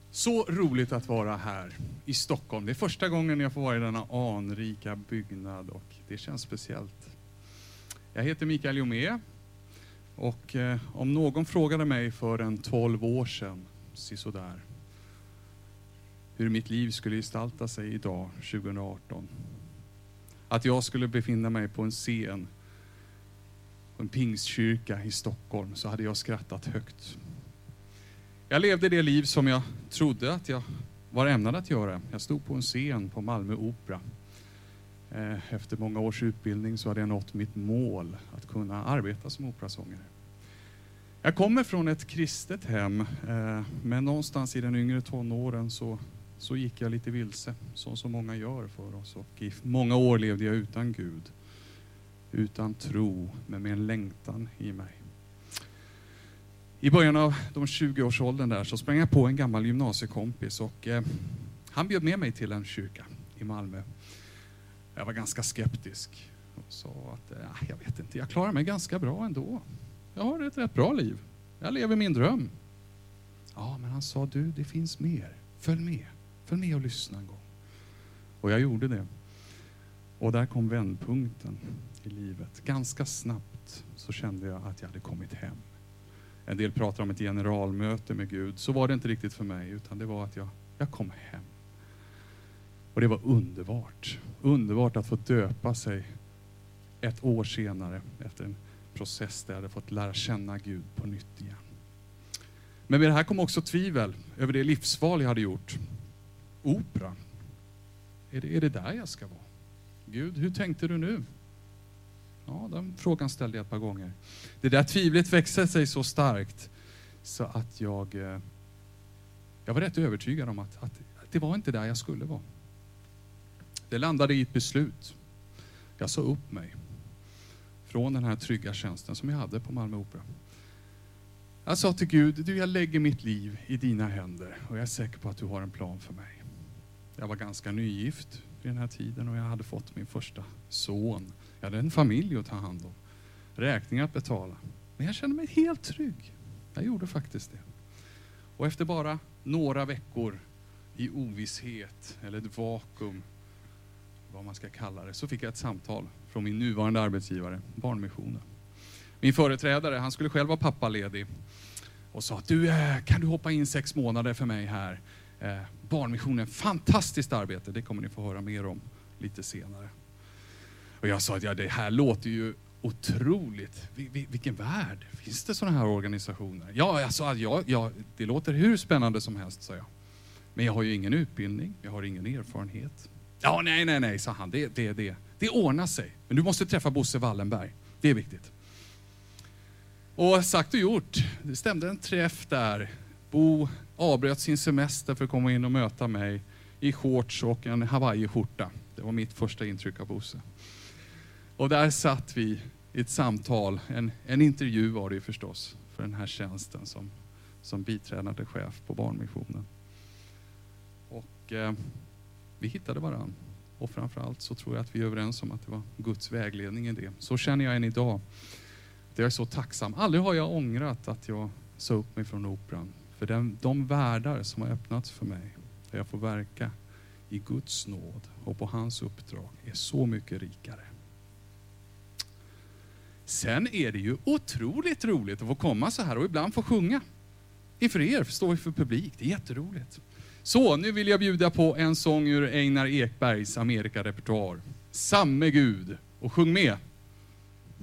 Så roligt att vara här i Stockholm. Det är första gången jag får vara i denna anrika byggnad och det känns speciellt. Jag heter Mikael Jomé och om någon frågade mig för en 12 år sedan, sådär, hur mitt liv skulle gestalta sig idag, 2018. Att jag skulle befinna mig på en scen på en pingstkyrka i Stockholm, så hade jag skrattat högt. Jag levde det liv som jag trodde att jag var ämnad att göra. Jag stod på en scen på Malmö Opera. Efter många års utbildning så hade jag nått mitt mål att kunna arbeta som operasångare. Jag kommer från ett kristet hem, men någonstans i den yngre tonåren så gick jag lite vilse, som så många gör för oss. Och i många år levde jag utan Gud, utan tro, men med en längtan i mig. I början av de 20-årsåldern där så sprang jag på en gammal gymnasiekompis och han bjöd med mig till en kyrka i Malmö. Jag var ganska skeptisk och sa att jag vet inte, jag klarar mig ganska bra ändå. Jag har ett rätt bra liv. Jag lever min dröm. Ja, men han sa, det finns mer. Följ med och lyssna en gång. Och jag gjorde det. Och där kom vändpunkten i livet. Ganska snabbt så kände jag att jag hade kommit hem. En del pratar om ett generalmöte med Gud. Så var det inte riktigt för mig, utan det var att jag kom hem. Och det var underbart. Underbart att få döpa sig ett år senare efter en process där jag hade fått lära känna Gud på nytt igen. Men med det här kom också tvivel över det livsval jag hade gjort. Opera. Är det där jag ska vara? Gud, hur tänkte du nu? Ja, den frågan ställde jag ett par gånger. Det där tvivlet växte sig så starkt så att jag var rätt övertygad om att det var inte där jag skulle vara. Det landade i ett beslut. Jag sa upp mig från den här trygga tjänsten som jag hade på Malmö Opera. Jag sa till Gud, jag lägger mitt liv i dina händer och jag är säker på att du har en plan för mig. Jag var ganska nygift vid den här tiden och jag hade fått min första son. Jag hade en familj att ta hand om, räkningar att betala. Men jag kände mig helt trygg. Jag gjorde faktiskt det. Och efter bara några veckor i ovisshet eller ett vakuum, vad man ska kalla det, så fick jag ett samtal från min nuvarande arbetsgivare, Barnmissionen. Min företrädare, han skulle själv vara pappaledig och sa, kan du hoppa in 6 månader för mig här? Barnmissionen, fantastiskt arbete, det kommer ni få höra mer om lite senare. Och jag sa att det här låter ju otroligt. Vilken värld, finns det sådana här organisationer? Ja, jag sa att det låter hur spännande som helst, sa jag. Men jag har ju ingen utbildning, jag har ingen erfarenhet. Ja, nej, sa han, det ordnar sig. Men du måste träffa Bosse Wallenberg, det är viktigt. Och sagt och gjort, det stämde en träff där. Bo avbröt sin semester för att komma in och möta mig i shorts och en Hawaii-skjorta. Det var mitt första intryck av Bosse. Och där satt vi i ett samtal, en intervju var det ju förstås, för den här tjänsten som biträdande chef på Barnmissionen. Och vi hittade varann. Och framförallt så tror jag att vi är överens om att det var Guds vägledning i det. Så känner jag än idag. Jag är så tacksam. Aldrig har jag ångrat att jag sa upp mig från operan. För de världar som har öppnats för mig, där jag får verka i Guds nåd och på hans uppdrag, är så mycket rikare. Sen är det ju otroligt roligt att få komma så här och ibland få sjunga. Inför er, stå inför publik, det är jätteroligt. Så, nu vill jag bjuda på en sång ur Einar Ekbergs Amerikarepertoar. Samme Gud, och sjung med.